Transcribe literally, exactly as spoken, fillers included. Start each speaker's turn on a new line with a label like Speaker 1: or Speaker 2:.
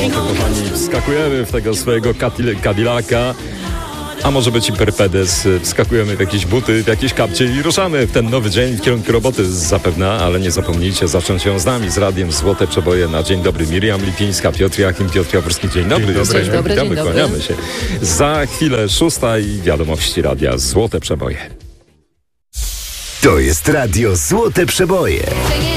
Speaker 1: Kochani, wskakujemy w tego swojego Cadillaca, a może być i Perpedes. Wskakujemy w jakieś buty, w jakieś kapcie i ruszamy w ten nowy dzień w kierunku roboty zapewne, ale nie zapomnijcie zacząć ją z nami, z radiem Złote Przeboje na dzień dobry. Miriam Lipińska, Piotr Jachim, Piotr Jaworski. Dzień dobry.
Speaker 2: Dzień dobry,
Speaker 1: Jesteśmy,
Speaker 2: dzień dobry,
Speaker 1: witamy,
Speaker 2: dzień dobry.
Speaker 1: kłaniamy się. Za chwilę szósta i wiadomości radia Złote Przeboje.
Speaker 3: To jest radio Złote Przeboje.